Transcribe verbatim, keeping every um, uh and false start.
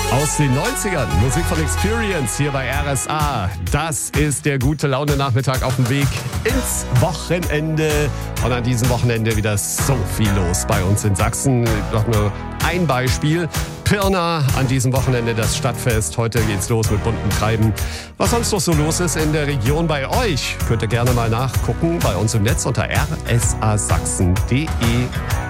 Aus den neunzigern, Musik von Experience hier bei R S A. Das ist der gute Laune-Nachmittag auf dem Weg ins Wochenende. Und an diesem Wochenende wieder so viel los bei uns in Sachsen. Noch nur ein Beispiel. Pirna, an diesem Wochenende das Stadtfest. Heute geht's los mit buntem Treiben. Was sonst noch so los ist in der Region bei euch, könnt ihr gerne mal nachgucken bei uns im Netz unter r s a sachsen punkt d e.